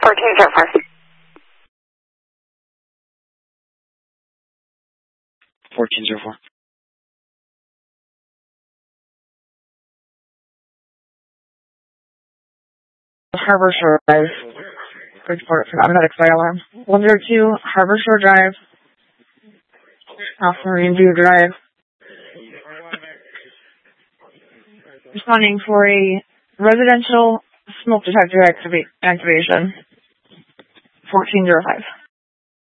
1405. 1404. Harbor Shore Drive. Report for automatic fire alarm. 102 Harbor Shore Drive. Off Marine View Drive. Responding for a residential smoke detector activation. 1405.